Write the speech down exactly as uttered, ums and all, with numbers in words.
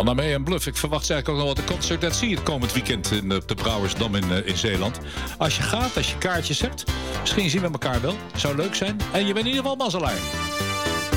Van Daarmee en Bluff. Ik verwacht eigenlijk ook nog wat een concert dat zie je het komend weekend in de, de Brouwersdam in, uh, in Zeeland. Als je gaat, als je kaartjes hebt, misschien zien we elkaar wel. Zou leuk zijn. En je bent in ieder geval mazzelaar.